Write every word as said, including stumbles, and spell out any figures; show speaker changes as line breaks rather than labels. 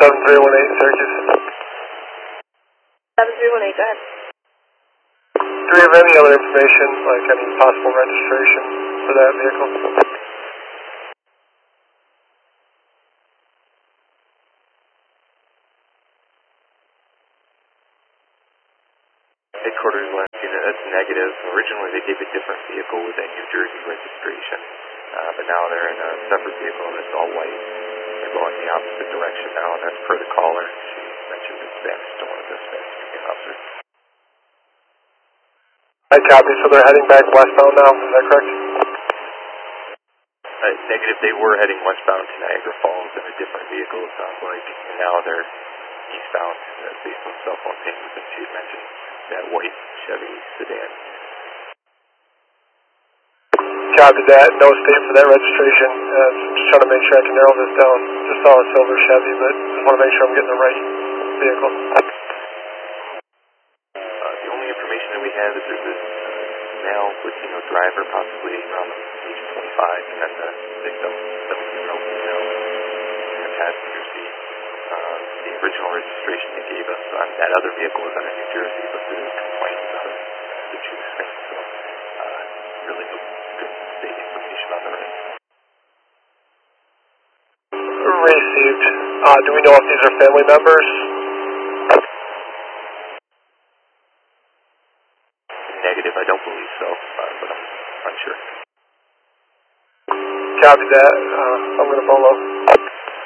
seven three one eight, Syracuse.
seven three one eight, go ahead.
Do we have any other information, like any possible registration for that vehicle?
Headquarters last unit, that's negative. Originally they gave a different vehicle with a New Jersey registration, uh, but now they're in a separate vehicle and it's all white. They're going the opposite direction now, and that's per the caller. She mentioned dispatch to one of the dispatch union officers.
I copy, so they're heading back westbound now, is that correct?
Uh, negative, they were heading westbound to Niagara Falls in a different vehicle, it sounds like, and now they're eastbound uh, based on cell phone pings that she had mentioned, that white Chevy sedan.
Copy that, no state for that registration. Uh, just trying to make sure I can narrow this down. Just saw a silver Chevy, but just want to make sure I'm getting the right vehicle.
Uh, the only information that we have is there's a uh, male Latino driver, possibly around the age of twenty-five, and then the victim, seventeen-year-old female, in the passenger seat. Uh, the original registration they gave us on that other vehicle is out of New Jersey, but there is complaints out of Massachusetts, so uh, really no good state information on the rest.
Received. Uh, do we know if these are family members?
Negative, I don't believe so, uh, but I'm unsure.
Copy that. Uh, I'm going to follow.